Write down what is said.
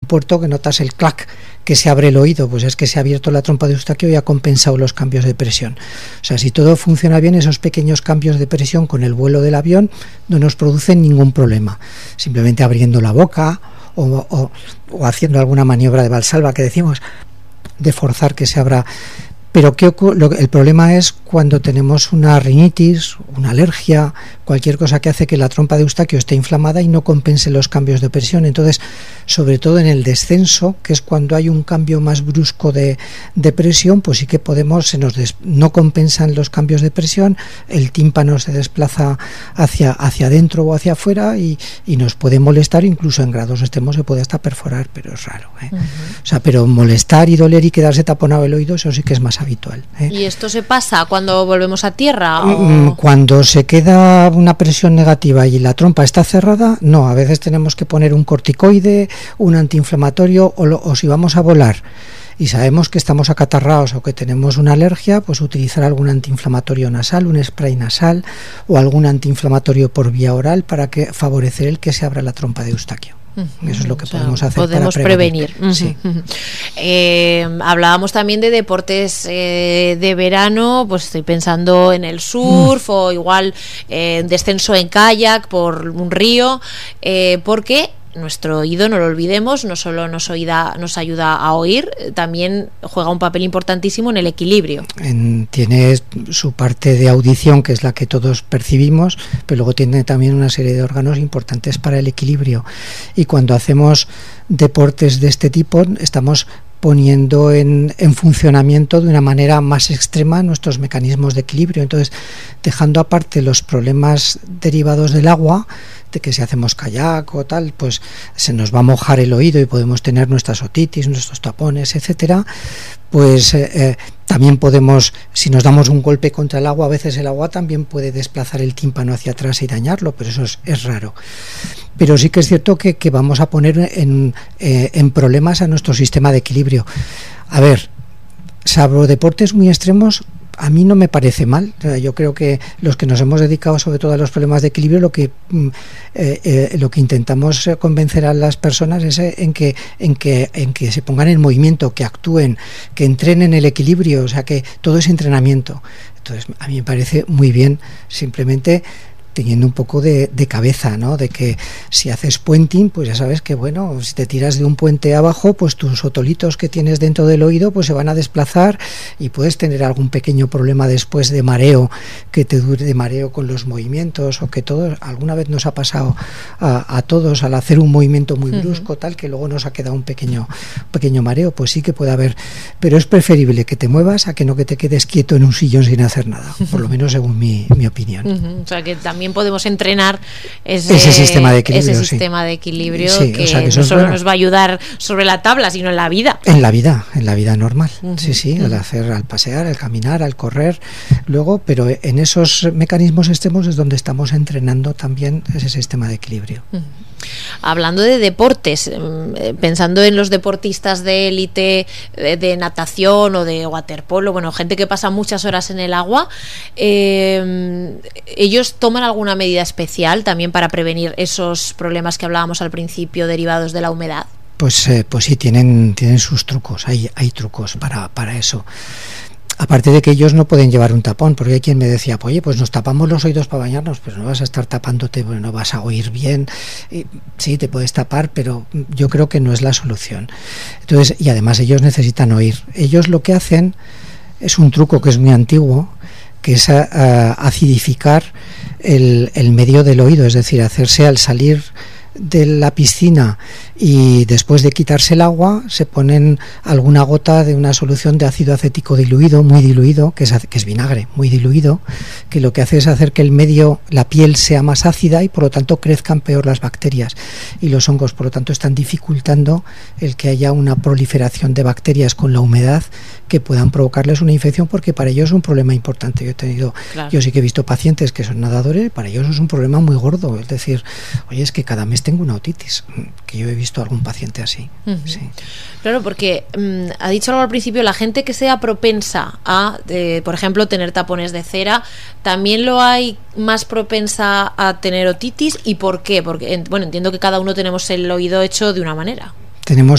puerto que notas el clac, que se abre el oído, pues es que se ha abierto la trompa de Eustaquio y ha compensado los cambios de presión. O sea, si todo funciona bien, esos pequeños cambios de presión con el vuelo del avión no nos producen ningún problema. Simplemente abriendo la boca o haciendo alguna maniobra de valsalva que decimos, de forzar que se abra. Pero el problema es cuando tenemos una rinitis, una alergia, cualquier cosa que hace que la trompa de Eustaquio esté inflamada y no compense los cambios de presión. Entonces, sobre todo en el descenso, que es cuando hay un cambio más brusco de presión, pues sí que podemos, no compensan los cambios de presión, el tímpano se desplaza hacia adentro o hacia afuera y nos puede molestar, incluso en grados extremos se puede hasta perforar, pero es raro. O sea, pero molestar y doler y quedarse taponado el oído, eso sí que es más habitual. ¿Y esto se pasa cuando volvemos a tierra? Cuando se queda una presión negativa y la trompa está cerrada, no, a veces tenemos que poner un corticoide, un antiinflamatorio o si vamos a volar y sabemos que estamos acatarrados o que tenemos una alergia, pues utilizar algún antiinflamatorio nasal, un spray nasal o algún antiinflamatorio por vía oral para favorecer el que se abra la trompa de Eustaquio. Eso es lo que podemos hacer. Podemos para prevenir. Sí. Hablábamos también de deportes de verano, pues estoy pensando en el surf o igual descenso en kayak por un río, porque nuestro oído, no lo olvidemos, no solo nos ayuda a oír, también juega un papel importantísimo en el equilibrio. Tiene su parte de audición, que es la que todos percibimos, pero luego tiene también una serie de órganos importantes para el equilibrio. Y cuando hacemos deportes de este tipo, estamos poniendo en funcionamiento de una manera más extrema nuestros mecanismos de equilibrio. Entonces, dejando aparte los problemas derivados del agua, de que si hacemos kayak o tal, pues se nos va a mojar el oído y podemos tener nuestras otitis, nuestros tapones, etcétera, pues también podemos, si nos damos un golpe contra el agua, a veces el agua también puede desplazar el tímpano hacia atrás y dañarlo, pero eso es raro. Pero sí que es cierto que vamos a poner en problemas a nuestro sistema de equilibrio. A ver, salvo deportes muy extremos, a mí no me parece mal. O sea, yo creo que los que nos hemos dedicado sobre todo a los problemas de equilibrio, lo que intentamos convencer a las personas es en que se pongan en movimiento, que actúen, que entrenen el equilibrio, o sea, que todo es entrenamiento. Entonces, a mí me parece muy bien, simplemente teniendo un poco de cabeza, ¿no? De que si haces puenting, pues ya sabes que, bueno, si te tiras de un puente abajo, pues tus otolitos que tienes dentro del oído pues se van a desplazar y puedes tener algún pequeño problema después de mareo, que te dure de mareo con los movimientos, o que alguna vez nos ha pasado a todos al hacer un movimiento muy brusco, tal, que luego nos ha quedado un pequeño mareo, pues sí que puede haber, pero es preferible que te muevas a que no que te quedes quieto en un sillón sin hacer nada, por lo menos según mi opinión. O sea, que también podemos entrenar ese sistema de equilibrio, sí, que, o sea, que no solo nos va a ayudar sobre la tabla, sino en la vida. En la vida normal. Sí, al pasear, al caminar, al correr, luego, pero en esos mecanismos extremos es donde estamos entrenando también ese sistema de equilibrio. Hablando de deportes, pensando en los deportistas de élite de natación o de waterpolo, bueno, gente que pasa muchas horas en el agua, ellos toman alguna medida especial también para prevenir esos problemas que hablábamos al principio derivados de la humedad. Pues sí, tienen sus trucos, hay trucos para eso. Aparte de que ellos no pueden llevar un tapón, porque hay quien me decía, oye, pues nos tapamos los oídos para bañarnos, pero no vas a estar tapándote, pues no vas a oír bien. Y sí, te puedes tapar, pero yo creo que no es la solución. Entonces, y además ellos necesitan oír. Ellos lo que hacen es un truco que es muy antiguo, que es acidificar el medio del oído, es decir, hacerse al salir de la piscina y después de quitarse el agua se ponen alguna gota de una solución de ácido acético diluido, muy diluido, que es vinagre muy diluido, que lo que hace es hacer que la piel sea más ácida y por lo tanto crezcan peor las bacterias y los hongos, por lo tanto están dificultando el que haya una proliferación de bacterias con la humedad que puedan provocarles una infección, porque para ellos es un problema importante. Yo sí que he visto pacientes que son nadadores, para ellos es un problema muy gordo, es decir, oye, es que cada mes tengo una otitis, que yo he visto algún paciente así. Sí. Claro, porque ha dicho algo al principio, la gente que sea propensa a, por ejemplo, tener tapones de cera, también lo hay más propensa a tener otitis. ¿Y por qué? Porque, bueno, entiendo que cada uno tenemos el oído hecho de una manera. Tenemos